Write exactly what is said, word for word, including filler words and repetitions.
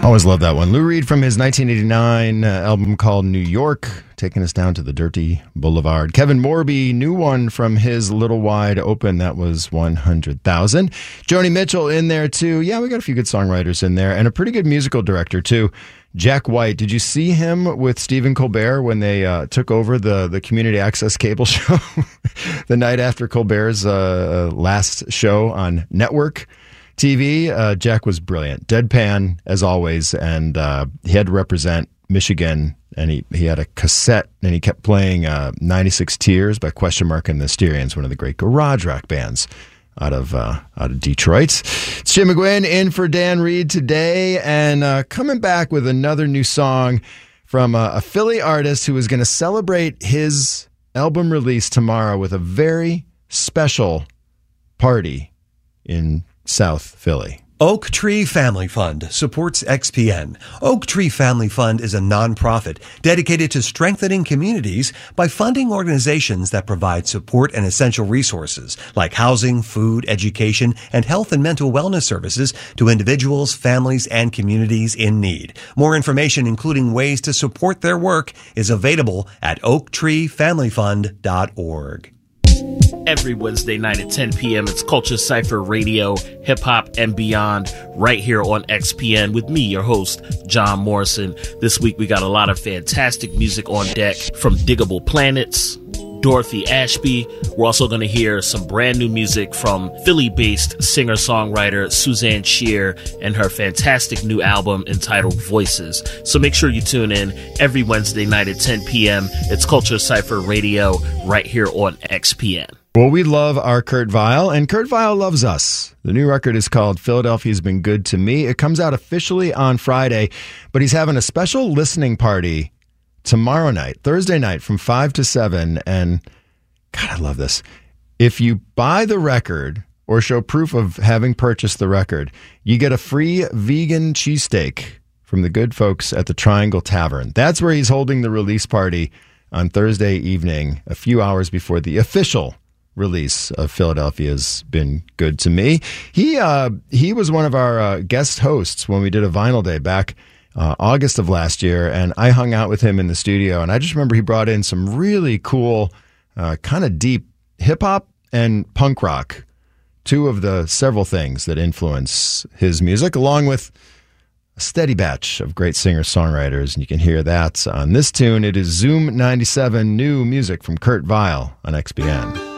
Always love that one. Lou Reed from his nineteen eighty-nine uh, album called New York, taking us down to the dirty boulevard. Kevin Morby, new one from his Little Wide Open, that was one hundred thousand. Joni Mitchell in there too. Yeah, we got a few good songwriters in there and a pretty good musical director too. Jack White, did you see him with Stephen Colbert when they uh, took over the, the community access cable show the night after Colbert's uh, last show on network T V? Uh, Jack was brilliant. Deadpan, as always, and uh, he had to represent Michigan, and he, he had a cassette, and he kept playing uh, ninety-six Tears by Question Mark and the Styrians, one of the great garage rock bands out of uh, out of Detroit. It's Jim McGuinn in for Dan Reed today, and uh, coming back with another new song from a, a Philly artist who is going to celebrate his album release tomorrow with a very special party in South Philly. Oak Tree Family Fund supports X P N. Oak Tree Family Fund is a nonprofit dedicated to strengthening communities by funding organizations that provide support and essential resources like housing, food, education, and health and mental wellness services to individuals, families, and communities in need. More information, including ways to support their work, is available at oak tree family fund dot org. Every Wednesday night at ten p.m. it's Culture Cypher Radio, hip hop and beyond, right here on X P N with me, your host, John Morrison. This week we got a lot of fantastic music on deck from Diggable Planets, Dorothy Ashby. We're also going to hear some brand new music from Philly-based singer-songwriter Suzanne Shear and her fantastic new album entitled Voices. So make sure you tune in every Wednesday night at ten p.m. It's Culture Cypher Radio right here on X P N. Well, we love our Kurt Vile, and Kurt Vile loves us. The new record is called Philadelphia's Been Good to Me. It comes out officially on Friday, but he's having a special listening party tomorrow night, Thursday night, from five to seven. And God, I love this. If you buy the record or show proof of having purchased the record, you get a free vegan cheesesteak from the good folks at the Triangle Tavern. That's where he's holding the release party on Thursday evening, a few hours before the official release of Philadelphia's Been Good to Me. He uh, he was one of our uh, guest hosts when we did a vinyl day back uh, August of last year, and I hung out with him in the studio, and I just remember he brought in some really cool, uh, kind of deep hip-hop and punk rock, two of the several things that influence his music, along with a steady batch of great singer-songwriters, and you can hear that on this tune. It is Zoom ninety-seven, new music from Kurt Vile on X B N.